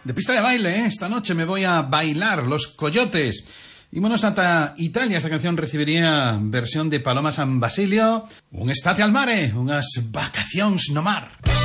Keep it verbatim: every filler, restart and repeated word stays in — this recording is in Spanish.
de pista de baile, ¿eh? Esta noche me voy a bailar Los Coyotes. Y bueno, hasta Italia esta canción recibiría versión de Paloma San Basilio, un estate al mare, unas vacaciones no mar.